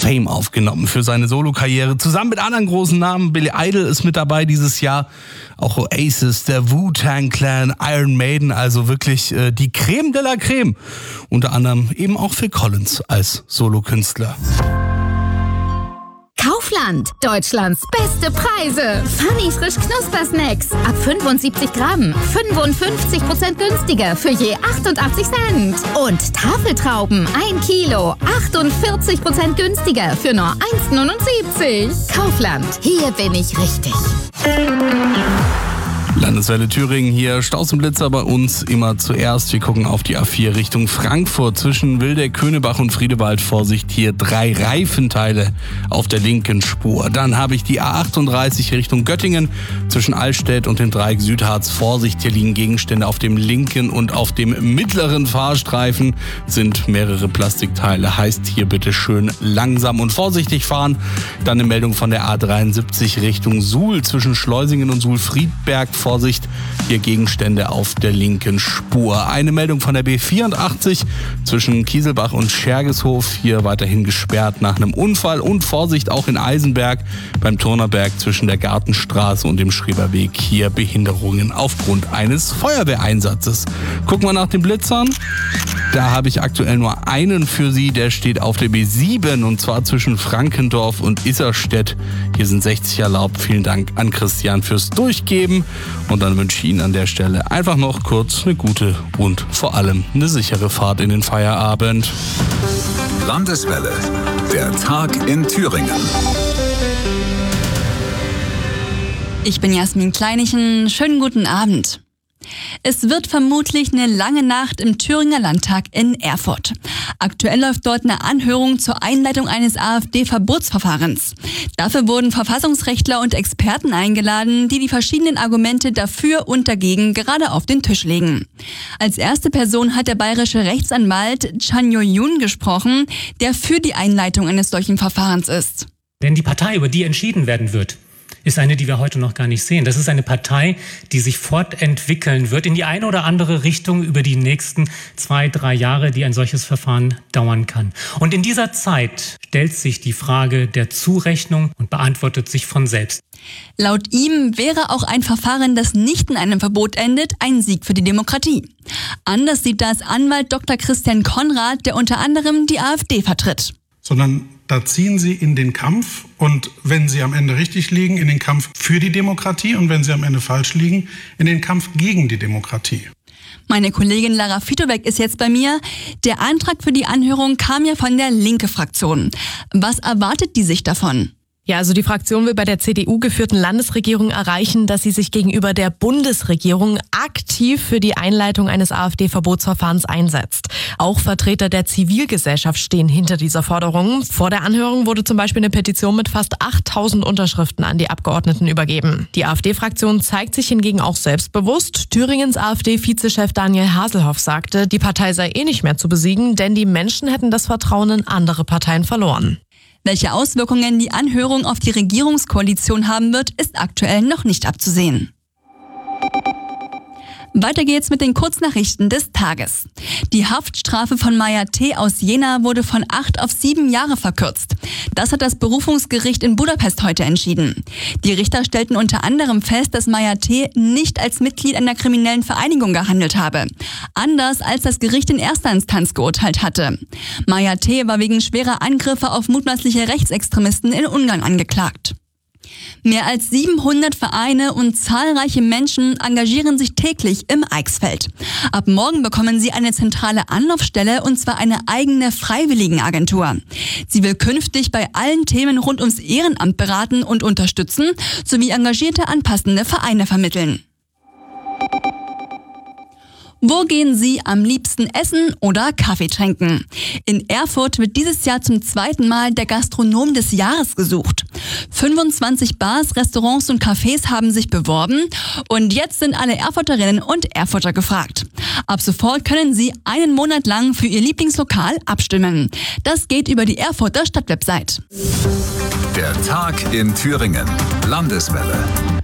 Fame aufgenommen für seine Solokarriere. Zusammen mit anderen großen Namen. Billy Idol ist mit dabei dieses Jahr. Auch Oasis, der Wu-Tang Clan, Iron Maiden. Also wirklich die Creme de la Creme. Unter anderem eben auch Phil Collins als Solokünstler. Kaufland, Deutschlands beste Preise. Funny frisch Knuspersnacks. Ab 75 Gramm. 55% günstiger für je 88 Cent. Und Tafeltrauben 1 Kilo. 48% günstiger für nur 1,79. Kaufland, hier bin ich richtig. Landeswelle Thüringen hier, Staus und Blitzer bei uns immer zuerst. Wir gucken auf die A4 Richtung Frankfurt zwischen Wildeck, Köneberg und Friedewald. Vorsicht, hier 3 Reifenteile auf der linken Spur. Dann habe ich die A38 Richtung Göttingen zwischen Allstedt und dem Dreieck Südharz. Vorsicht, hier liegen Gegenstände auf dem linken und auf dem mittleren Fahrstreifen sind mehrere Plastikteile. Heißt hier bitte schön langsam und vorsichtig fahren. Dann eine Meldung von der A73 Richtung Suhl zwischen Schleusingen und Suhl-Friedberg. Vorsicht, hier Gegenstände auf der linken Spur. Eine Meldung von der B84 zwischen Kieselbach und Schergeshof. Hier weiterhin gesperrt nach einem Unfall. Und Vorsicht auch in Eisenberg beim Turnerberg zwischen der Gartenstraße und dem Schreberweg. Hier Behinderungen aufgrund eines Feuerwehreinsatzes. Gucken wir nach den Blitzern. Da habe ich aktuell nur einen für Sie. Der steht auf der B7 und zwar zwischen Frankendorf und Isserstedt. Hier sind 60 erlaubt. Vielen Dank an Christian fürs Durchgeben. Und dann wünsche ich Ihnen an der Stelle einfach noch kurz eine gute und vor allem eine sichere Fahrt in den Feierabend. Landeswelle, der Tag in Thüringen. Ich bin Jasmin Kleinichen. Schönen guten Abend. Es wird vermutlich eine lange Nacht im Thüringer Landtag in Erfurt. Aktuell läuft dort eine Anhörung zur Einleitung eines AfD-Verbotsverfahrens. Dafür wurden Verfassungsrechtler und Experten eingeladen, die verschiedenen Argumente dafür und dagegen gerade auf den Tisch legen. Als erste Person hat der bayerische Rechtsanwalt Chan Yo-Yun gesprochen, der für die Einleitung eines solchen Verfahrens ist. Denn die Partei, über die entschieden werden wird, ist eine, die wir heute noch gar nicht sehen. Das ist eine Partei, die sich fortentwickeln wird in die eine oder andere Richtung über die nächsten 2-3 Jahre, die ein solches Verfahren dauern kann. Und in dieser Zeit stellt sich die Frage der Zurechnung und beantwortet sich von selbst. Laut ihm wäre auch ein Verfahren, das nicht in einem Verbot endet, ein Sieg für die Demokratie. Anders sieht das Anwalt Dr. Christian Konrad, der unter anderem die AfD vertritt. Sondern da ziehen Sie in den Kampf und wenn Sie am Ende richtig liegen, in den Kampf für die Demokratie und wenn Sie am Ende falsch liegen, in den Kampf gegen die Demokratie. Meine Kollegin Lara Fitobeck ist jetzt bei mir. Der Antrag für die Anhörung kam ja von der Linke-Fraktion. Was erwartet die sich davon? Ja, also die Fraktion will bei der CDU-geführten Landesregierung erreichen, dass sie sich gegenüber der Bundesregierung aktiv für die Einleitung eines AfD-Verbotsverfahrens einsetzt. Auch Vertreter der Zivilgesellschaft stehen hinter dieser Forderung. Vor der Anhörung wurde zum Beispiel eine Petition mit fast 8000 Unterschriften an die Abgeordneten übergeben. Die AfD-Fraktion zeigt sich hingegen auch selbstbewusst. Thüringens AfD-Vizechef Daniel Haselhoff sagte, die Partei sei nicht mehr zu besiegen, denn die Menschen hätten das Vertrauen in andere Parteien verloren. Welche Auswirkungen die Anhörung auf die Regierungskoalition haben wird, ist aktuell noch nicht abzusehen. Weiter geht's mit den Kurznachrichten des Tages. Die Haftstrafe von Maya T. aus Jena wurde von 8 auf 7 Jahre verkürzt. Das hat das Berufungsgericht in Budapest heute entschieden. Die Richter stellten unter anderem fest, dass Maya T. nicht als Mitglied einer kriminellen Vereinigung gehandelt habe. Anders als das Gericht in erster Instanz geurteilt hatte. Maya T. war wegen schwerer Angriffe auf mutmaßliche Rechtsextremisten in Ungarn angeklagt. Mehr als 700 Vereine und zahlreiche Menschen engagieren sich täglich im Eichsfeld. Ab morgen bekommen sie eine zentrale Anlaufstelle und zwar eine eigene Freiwilligenagentur. Sie will künftig bei allen Themen rund ums Ehrenamt beraten und unterstützen, sowie engagierte anpassende Vereine vermitteln. Wo gehen Sie am liebsten essen oder Kaffee trinken? In Erfurt wird dieses Jahr zum 2. Mal der Gastronom des Jahres gesucht. 25 Bars, Restaurants und Cafés haben sich beworben und jetzt sind alle Erfurterinnen und Erfurter gefragt. Ab sofort können Sie einen Monat lang für Ihr Lieblingslokal abstimmen. Das geht über die Erfurter Stadtwebsite. Der Tag in Thüringen. Landeswelle.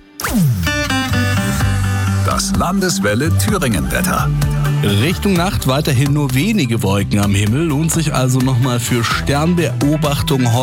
Das Landeswelle Thüringen-Wetter. Richtung Nacht weiterhin nur wenige Wolken am Himmel. Lohnt sich also nochmal für Sternbeobachtung